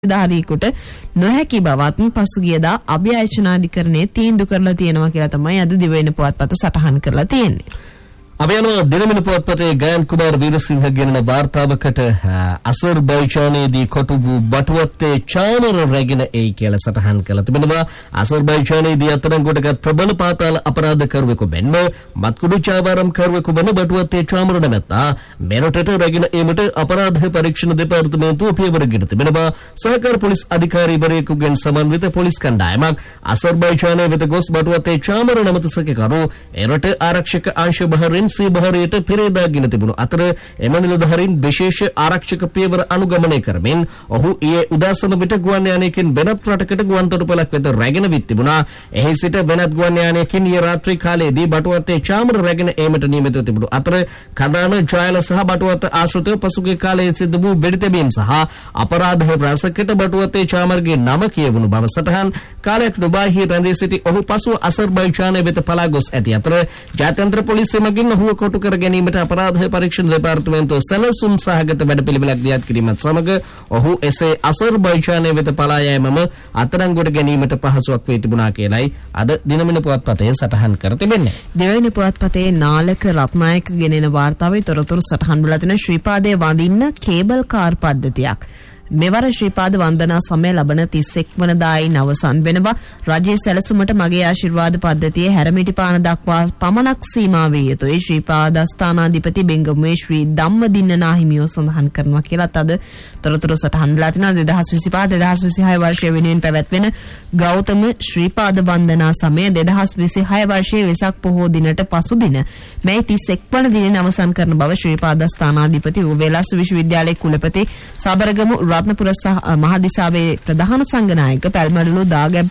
ධාරීකුට නොහැකි බවත් පසුගියදා අභියාචනාධිකරණයේ තීන්දුව කරලා තියෙනවා කියලා තමයි අද දිවයින පුවත්පත සටහන් කරලා තියෙන්නේ. අපි යනවා දිනමින පුවත්පතේ ගයන් කුමාර වීරසිංහ ගෙනන වාර්තාවකට අසර්බයිජානයේදී කොටු වූ බටුවත්තේ චාමර රැගෙන එයි කියලා සටහන් කළා තිබෙනවා. අසර්බයිජානයේදී අත්අඩංගුවටගත් ප්‍රබල පාතාල අපරාධකරුවෙකු මෙන්ම මත්කුඩු චාවාරම්කරුවෙකු වන බටුවත්තේ චාමර නැමැත්තා මෙරටට රැගෙන ඒමට අපරාධ පරීක්ෂණ දෙපාර්තමේන්තුව පියවරගෙන තිබෙනවා. සහකාර පොලිස් අධිකාරීවරයෙකුගෙන් සමන්විත පොලිස් කණ්ඩායමක් අසර්බයිජානය වෙත ගොස් බටුවත්තේ චාමර නැමැති සැකකරු එරට ආරක්ෂක අංශ බහරින් බහරයට පෙරේදාගෙන තිබුණු අතර එම නිලධාරීන් විශේෂ ආරක්ෂක පියවර අනුගමනය කරමින් ඔහු ඊයේ උදෑසන විට ගුවන් යානයකින් වෙනත් රටකට ගුවන් තොටුපළක් වෙත රැගෙන විත් තිබුණා. එහි සිට වෙනත් ගුවන් යානයකින් ඊයේ රාත්‍රී කාලයේදී බටුවත්තේ චාමර රැගෙන ඒමට නියමිතව තිබුණු අතර කදාන ජයල සහ බටුවත්ත ආශ්‍රිතව පසුගිය කාලයේ සිදු වූ වෙඩිතැබීම් සහ අපරාධ රැසකට බටුවත්තේ චාමරගේ නම කියවුණු බව සටහන්. කාලයක් ඩුබායිහි රැඳී සිටි ඔහු පසුව අසර්බයිජානය වෙත පලා ගොස් ඇති අතර ජාත්‍යන්තර පොලිසිය මගින් ඔහුව කොටු කර ගැනීමට අපරාධ පරීක්ෂණ දෙපාර්තමේන්තුව සැලසුම් සහගත වැඩපිළිවෙලක් දියත් කිරීමත් සමග ඔහු එසේ අසර්බයිජානය වෙත පලා යෑමම අත්අඩංගුවට ගැනීමට පහසුවක් වී තිබුණා කියලයි අද දිනමින පුවත්පතේ සටහන් කර තිබෙන්නේ. දෙවැනි පුවත්පතේ නාලක රත්නායක ගෙනෙන වාර්තාවේ තොරතුරු සටහන් වෙලා තියෙන ශ්‍රීපාදයේ වඳින්න කේබල් කාර් පද්ධතියක්. මෙවර ශ්‍රීපාද වන්දනා සමය ලබන 31 වනදායින් අවසන් වෙනවා. රජයේ සැලසුමට මගේ ආශිර්වාද පද්ධතියේ හැරමිටිපාන දක්වා පමණක් සීමා විය යුතුයි. ශ්‍රීපාද ස්ථානාධිපති බෙංගමුවේ ශ්‍රී ධම්මදින්න නාහිමියෝ සඳහන් කරනවා කියලාත් අද තොරතුරු සටහන් වෙලා තිනවා. 2025-2026 වර්ෂයේ වෙනුවෙන් පැවැත්වෙන ගෞතම ශ්‍රීපාද වන්දනා සමය 2026 වර්ෂයේ වෙසක් පොහෝ දිනට පසු දින මේ 31 වන දිනෙන් අවසන් කරන බව ශ්‍රීපාද ස්ථානාධිපති උවේලස් විශ්වවිද්‍යාලයේ කුලපති සබරගමු රත්නපුර මහදිසාවේ ප්‍රධාන සංඝනායක පැල්මඩලු දාගැබ්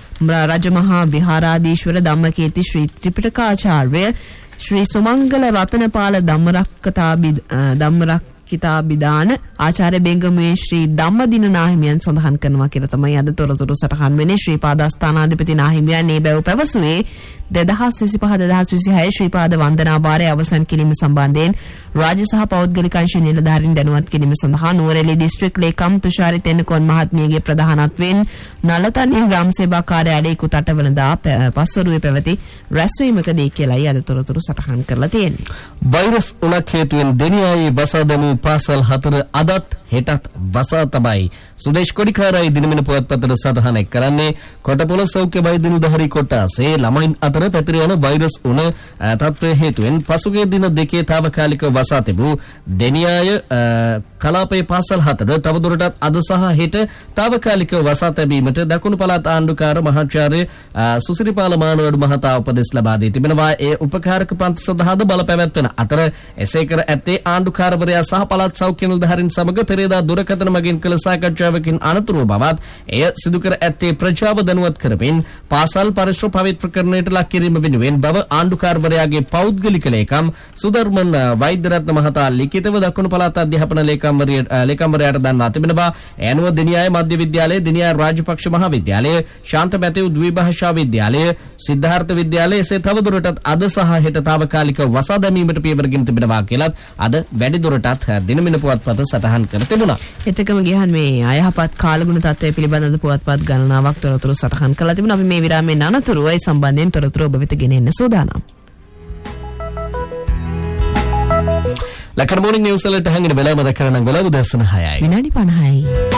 රජමහා විහාරාධීශවර ධම්මකීර්ති ශ්‍රී ත්‍රිපිටකාචාර්ය ශ්‍රී සුමංගල රතනපාල ධම්මරක්කිතාබිදාන ආචාර්ය බෙංගමුවේ ශ්‍රී ධම්මදින නාහිමියන් සඳහන් කරනවා කියලා තමයි අද තොරතුරු සටහන් වෙන්නේ. ශ්‍රීපාද ස්ථානාධිපති නාහිමියන් මේ බැව් පැවසුවේ 2025-2026 ශ්‍රීපාද වන්දනා වාරය අවසන් කිරීම සම්බන්ධයෙන් රාජ්‍ය සහ පෞද්ගලික අංශ නිලධාරීන් දැනුවත් කිරීම සඳහා නුවරඑළිය දිස්ත්‍රික් ලේකම් තුෂාරි තෙන්නකෝන් මහත්මියගේ ප්‍රධානත්වයෙන් නලතනිය ග්‍රාම සේවා කාර්යාලයේ කුතට වනදා පස්වරුවේ පැවති රැස්වීමකදී කියලායි අද තොරතුරු සටහන් කරලා තියෙන්නේ. වෛරස් උණක් හේතුවෙන් දෙනියායේ වසා දැමූ පාසල් 4 අදත් හෙටත් වසා තබයි. සුදේශ් කොඩිකාරයි දිනමින පුවත්පතට සටහන් කරන්නේ කොටපොළ සෞඛ්‍ය වෛද්‍ය නිලධාරී කොටසේ ළමයින් අතර පැතිර යන වෛරස් උණ තත්ත්වය හේතුවෙන් පසුගිය දින දෙකේ తాවකාලිකව වසා තිබූ දෙනියාය කලාපයේ පාසල් 4 තවදුරටත් අද සහ හෙට తాවකාලිකව වසා තැබීමට දකුණු පළාත් ආණ්ඩුකාර මහාචාර්ය සුසිරිපාල මානවඩු මහතා උපදෙස් ලබා දී තිබෙනවා. ඒ උපකාරක පන්ති සඳහාද බල පැවැත්වෙන අතර එසේ කර ඇත්තේ ආණ්ඩුකාරවරයා සහ පළාත් සෞඛ්‍ය නිලධාරීන් සමග පෙරේදා දුරකථන මගින් කළ සාකච්ඡාවකින් අනතුරුව බවත් එය සිදු කර ඇත්තේ ප්‍රජාව දැනුවත් කරමින් පාසල් පරිශ්‍ර පවිත්‍රකරණයට ලක් කිරීම වෙනුවෙන් බව ආණ්ඩුකාරවරයාගේ පෞද්ගලික ලේකම් සුදර්මන් වෛද්‍යරත්න මහතා ලිඛිතව දකුණු පළාත් අධ්‍යාපන ලේකම්වරයාට දන්වා තිබෙනවා. එනුව දෙනියාය මධ්‍ය විද්‍යාලය, දෙනියාය රාජපක්ෂ මහාවිද්‍යාලය, ශාන්ත මැතිව් ද්විභාෂා විද්‍යාලය, සිද්ධාර්ථ විද්‍යාලය එසේ තවදුරටත් අද සහ හෙට తాවකාලික වසා දැමීමට පියවරගෙන තිබෙනවා කියලත් අද වැඩිදුරටත් දිනමින පුවත්පත සටහන් කර තිබුණා. එතකම ගියහන් මේ අයහපත් කාලගුණ තත්ත්වය පිළිබඳව පුවත්පත් ගණනාවක් තොරතුරු සටහන් කළා තිබුණා. අපි මේ විරාමයෙන් අනතුරුව ඒ සම්බන්ධයෙන් තොරතුරු ඔබ වෙත ගෙනෙන්න සූදානම්. ලකර් මොර්නිං නිවුස් වලට හැංගෙන වෙලාව මතක් කරගන්න වෙලාව උදෑසන 6යි. විනාඩි 50යි.